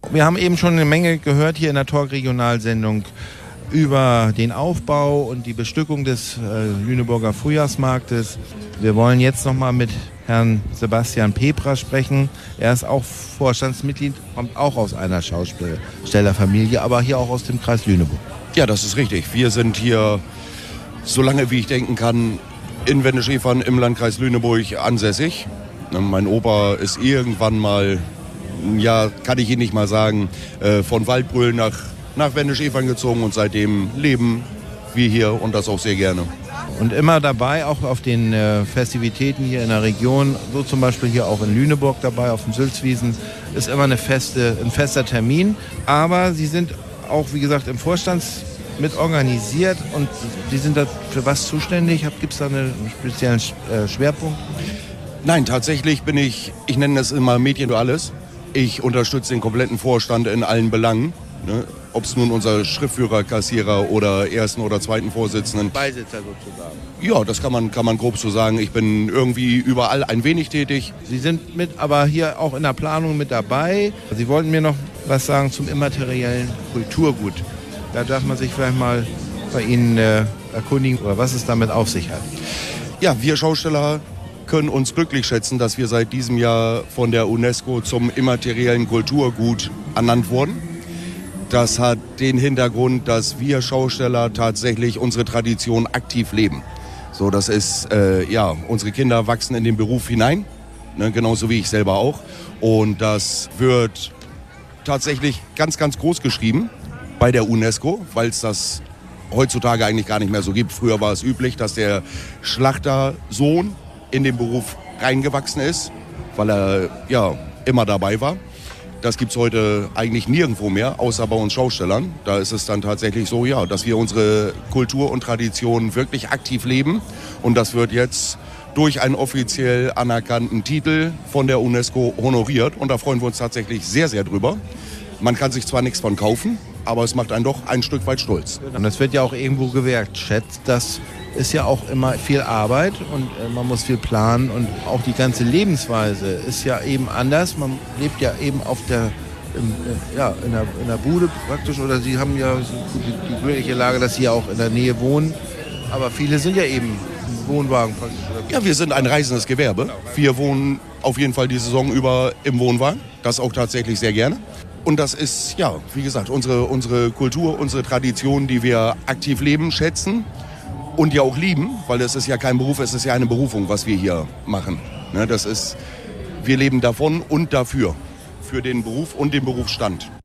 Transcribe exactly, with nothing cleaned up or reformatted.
Wir haben eben schon eine Menge gehört hier in der Talk-Regionalsendung über den Aufbau und die Bestückung des äh, Lüneburger Frühjahrsmarktes. Wir wollen jetzt nochmal mit Herrn Sebastian Pepra sprechen. Er ist auch Vorstandsmitglied, kommt auch aus einer Schaustellerfamilie, aber hier auch aus dem Kreis Lüneburg. Ja, das ist richtig. Wir sind hier, so lange wie ich denken kann, in Wendeschäfern im Landkreis Lüneburg ansässig. Mein Opa ist irgendwann mal, ja, kann ich Ihnen nicht mal sagen, von Waldbröl nach, nach Wendeschäfern gezogen und seitdem leben wir hier und das auch sehr gerne. Und immer dabei, auch auf den äh, Festivitäten hier in der Region, so zum Beispiel hier auch in Lüneburg dabei, auf dem Sülzwiesen, ist immer eine feste, ein fester Termin. Aber Sie sind auch, wie gesagt, im Vorstand mit organisiert und Sie sind da für was zuständig? Gibt es da einen speziellen äh, Schwerpunkt? Nein, tatsächlich bin ich, ich nenne das immer Mädchen für alles. Ich unterstütze den kompletten Vorstand in allen Belangen. Ne? Ob es nun unser Schriftführer, Kassierer oder ersten oder zweiten Vorsitzenden. Beisitzer sozusagen. Ja, das kann man, kann man grob so sagen. Ich bin irgendwie überall ein wenig tätig. Sie sind mit, aber hier auch in der Planung mit dabei. Sie wollten mir noch was sagen zum immateriellen Kulturgut. Da darf man sich vielleicht mal bei Ihnen äh, erkundigen, oder was es damit auf sich hat. Ja, wir Schausteller können uns glücklich schätzen, dass wir seit diesem Jahr von der UNESCO zum immateriellen Kulturgut ernannt wurden. Das hat den Hintergrund, dass wir Schausteller tatsächlich unsere Tradition aktiv leben. So, das ist, äh, ja, unsere Kinder wachsen in den Beruf hinein, ne, genauso wie ich selber auch. Und das wird tatsächlich ganz, ganz groß geschrieben bei der UNESCO, weil es das heutzutage eigentlich gar nicht mehr so gibt. Früher war es üblich, dass der Schlachtersohn in den Beruf reingewachsen ist, weil er ja immer dabei war. Das gibt es heute eigentlich nirgendwo mehr, außer bei uns Schaustellern. Da ist es dann tatsächlich so, ja, dass wir unsere Kultur und Tradition wirklich aktiv leben. Und das wird jetzt durch einen offiziell anerkannten Titel von der UNESCO honoriert. Und da freuen wir uns tatsächlich sehr, sehr drüber. Man kann sich zwar nichts von kaufen, aber es macht einen doch ein Stück weit stolz. Und das wird ja auch irgendwo gewertschätzt. Das ist ja auch immer viel Arbeit und äh, man muss viel planen. Und auch die ganze Lebensweise ist ja eben anders. Man lebt ja eben auf der, im, äh, ja, in der, in der Bude praktisch. Oder Sie haben ja die, die glückliche Lage, dass Sie ja auch in der Nähe wohnen. Aber viele sind ja eben im Wohnwagen praktisch. Ja, wir sind ein reisendes Gewerbe. Wir wohnen auf jeden Fall die Saison über im Wohnwagen. Das auch tatsächlich sehr gerne. Und das ist, ja, wie gesagt, unsere, unsere Kultur, unsere Tradition, die wir aktiv leben, schätzen und ja auch lieben, weil es ist ja kein Beruf, es ist ja eine Berufung, was wir hier machen. Ne, das ist, wir leben davon und dafür, für den Beruf und den Berufsstand.